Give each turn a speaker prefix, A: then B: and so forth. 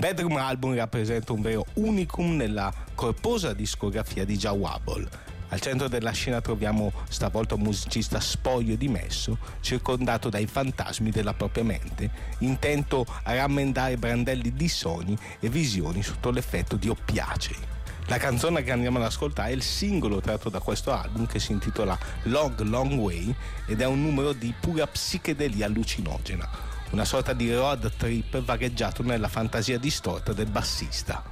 A: Bedroom Album rappresenta un vero unicum nella corposa discografia di Jah Wobble. Al centro della scena troviamo stavolta un musicista spoglio e dimesso, circondato dai fantasmi della propria mente, intento a rammendare brandelli di sogni e visioni sotto l'effetto di oppiacei. La canzone che andiamo ad ascoltare è il singolo tratto da questo album, che si intitola Long Long Way ed è un numero di pura psichedelia allucinogena, una sorta di road trip vagheggiato nella fantasia distorta del bassista.